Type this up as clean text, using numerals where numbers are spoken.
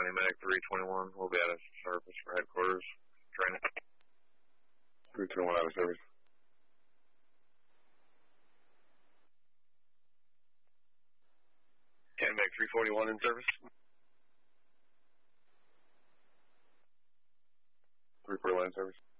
Mag 321. We'll be out of service for headquarters. Training. 321 out of service. Mag 341 in service. 341 in service.